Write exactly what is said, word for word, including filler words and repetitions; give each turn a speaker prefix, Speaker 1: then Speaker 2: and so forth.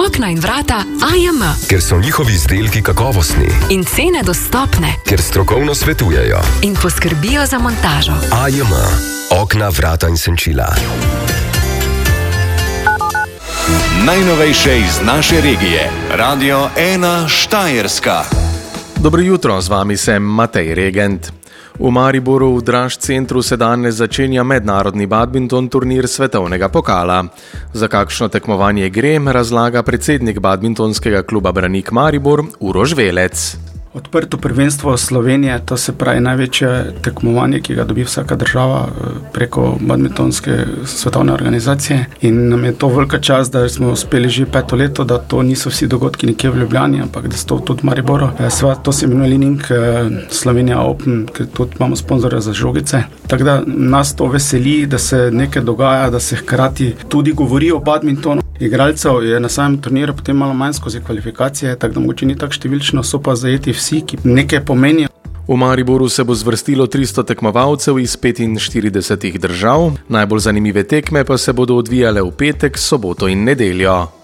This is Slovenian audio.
Speaker 1: Okna in vrata A J M.
Speaker 2: Ker so njihovi izdelki kakovostni.
Speaker 1: In cene dostopne.
Speaker 2: Ker strokovno svetujejo.
Speaker 1: In poskrbijo za montažo.
Speaker 2: A J M. Okna, vrata in senčila.
Speaker 3: Najnovejše iz naše regije. Radio ena Štajerska.
Speaker 4: Dobro jutro, z vami sem Matej Regent. V Mariboru v Draž centru se danes začenja mednarodni badminton turnir svetovnega pokala. Za kakšno tekmovanje gre, razlaga predsednik badmintonskega kluba Branik Maribor Uroš Velec.
Speaker 5: Odprto prvenstvo Slovenije, to se pravi največje tekmovanje, ki ga dobi vsaka država preko badmintonske svetovne organizacije. In nam je to velika čast, da smo uspeli že peto leto, da to niso vsi dogodki nekje v Ljubljani, ampak da so tudi v Mariboru. Sva, to se imenuje Li-Ning Slovenija Open, ker tudi imamo sponzorja za žogice. Tako da nas to veseli, da se nekaj dogaja, da se hkrati tudi govori o badmintonu. Igralcev je na samem turniru potem malo manj skozi kvalifikacije, tako da mogoče ni tako številčno, so pa zajeti vsi, ki nekaj pomenijo.
Speaker 4: V Mariboru se bo zvrstilo tristo tekmovalcev iz petinštiridesetih držav. Najbolj zanimive tekme pa se bodo odvijale v petek, soboto in nedeljo.